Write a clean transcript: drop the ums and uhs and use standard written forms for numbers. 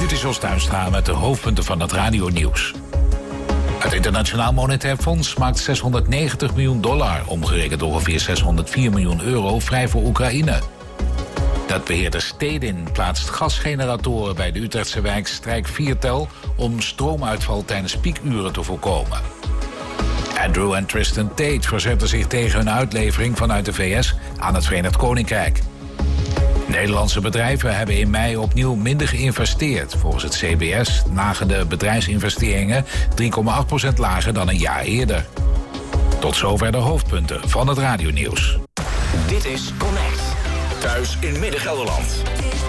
Dit is Jos Tuinstra met de hoofdpunten van het radionieuws. Het Internationaal Monetair Fonds maakt $690 miljoen, omgerekend ongeveer 604 miljoen euro, vrij voor Oekraïne. Netbeheerder Stedin plaatst gasgeneratoren bij de Utrechtse wijk Strijkviertel om stroomuitval tijdens piekuren te voorkomen. Andrew en Tristan Tate verzetten zich tegen hun uitlevering vanuit de VS aan het Verenigd Koninkrijk. Nederlandse bedrijven hebben in mei opnieuw minder geïnvesteerd. Volgens het CBS lagen de bedrijfsinvesteringen 3,8% lager dan een jaar eerder. Tot zover de hoofdpunten van het radionieuws. Dit is Connect. Thuis in Midden-Gelderland.